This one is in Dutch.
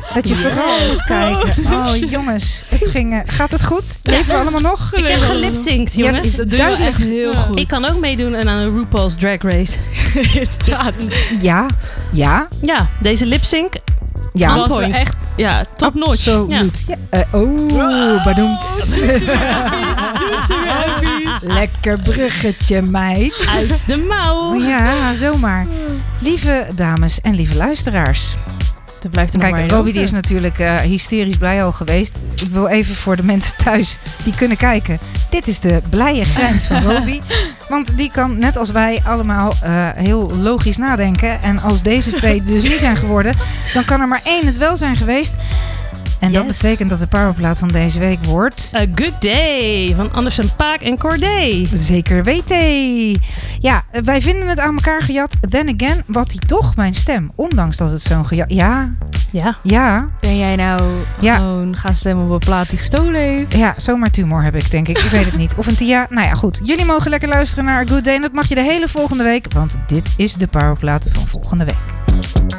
Dat je vooral moet kijken. Oh jongens, gaat het goed? Leven we allemaal nog? Ik heb gelipsynct, jongens. Dat doe je echt heel goed. Ik kan ook meedoen aan een RuPaul's Drag Race. Ja, deze lipsync. Ja, was er echt top notch. Absoluut. Ja. Bedoemd. Doet ze weer even. Lekker bruggetje, meid. Uit de mouw. Ja, zomaar. Lieve dames en lieve luisteraars. Er blijft er nog maar Kijk, één Robbie die over. is natuurlijk hysterisch blij al geweest. Ik wil even voor de mensen thuis die kunnen kijken. Dit is de blije grens van Robbie. Want die kan net als wij allemaal heel logisch nadenken. En als deze twee dus niet zijn geworden, dan kan er maar één het wel zijn geweest. En dat betekent dat de powerplaat van deze week wordt... A Good Day van Anderson .Paak en Corday. Zeker weten. Ja, wij vinden het aan elkaar gejat. Then again, wat hij toch mijn stem. Ondanks dat het zo'n gejat... Ja. Ben jij nou gewoon gaan stemmen op een plaat die gestolen heeft? Ja, zomaar tumor heb ik, denk ik. Ik weet het niet. Of een Tia. Nou ja, goed. Jullie mogen lekker luisteren naar A Good Day. En dat mag je de hele volgende week. Want dit is de powerplaat van volgende week.